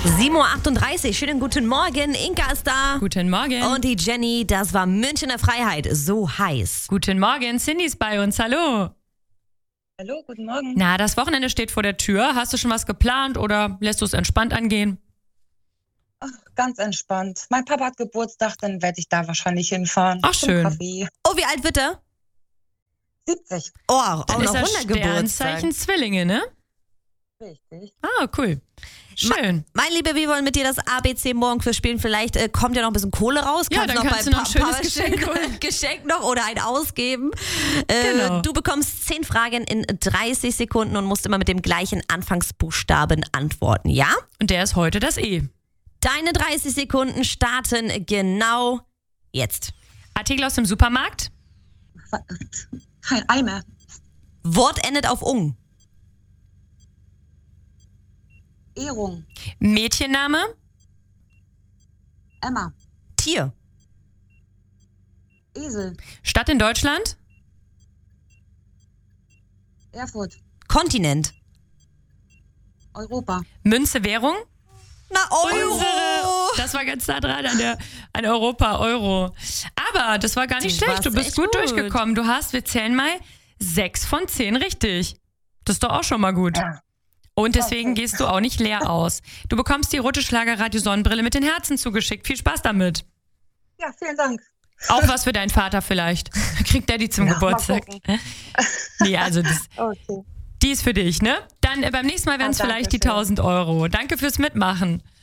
7:38 Uhr, schönen guten Morgen. Inka ist da. Guten Morgen. Und die Jenny, das war Münchener Freiheit. So heiß. Guten Morgen, Cindy ist bei uns. Hallo. Hallo, guten Morgen. Na, das Wochenende steht vor der Tür. Hast du schon was geplant oder lässt du es entspannt angehen? Ach, ganz entspannt. Mein Papa hat Geburtstag, dann werde ich da wahrscheinlich hinfahren. Ach, zum schön. Kaffee. Oh, wie alt wird er? 70. Oh, auch Dann noch ist das Geburtstag. Sternzeichen Zwillinge, ne? Richtig. Ah, cool. Schön. Mein Lieber, wir wollen mit dir das ABC Morgenquiz spielen. Vielleicht kommt ja noch ein bisschen Kohle raus. Ja, dann kannst du noch ein schönes Geschenk holen. Geschenk noch oder ein ausgeben. Genau. Du bekommst 10 Fragen in 30 Sekunden und musst immer mit dem gleichen Anfangsbuchstaben antworten, ja? Und der ist heute das E. Deine 30 Sekunden starten genau jetzt. Artikel aus dem Supermarkt? Kein Eimer. Wort endet auf ung. Ehrung. Mädchenname? Emma. Tier. Esel. Stadt in Deutschland? Erfurt. Kontinent. Europa. Münze, Währung? Na, Euro. Unsere. Das war ganz nah dran an Europa, Euro. Aber das war gar nicht Du schlecht. Du warst bist echt gut gut. durchgekommen. Du hast, wir zählen mal, 6 von 10 richtig. Das ist doch auch schon mal gut. Ja. Und deswegen gehst du auch nicht leer aus. Du bekommst die rote Schlagerradio-Sonnenbrille mit den Herzen zugeschickt. Viel Spaß damit. Ja, vielen Dank. Auch was für deinen Vater vielleicht. Kriegt der die zum Ja, Geburtstag? mal Nee, also Okay. die ist für dich, ne? Dann beim nächsten Mal wären es danke vielleicht die schön. 1.000 Euro. Danke fürs Mitmachen.